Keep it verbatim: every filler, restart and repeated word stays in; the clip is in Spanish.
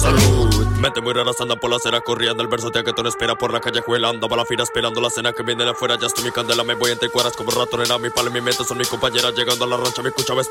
Salud. Mente muy raras andan por la acera corriendo. El verso te que tú no espera por la calle juelando. Va la fila esperando la cena que viene de afuera. Ya estoy mi candela, me voy entre cuadras como rato. Nena, mi palo y mi mente son mis compañeras. Llegando a la rancha, me escuchaba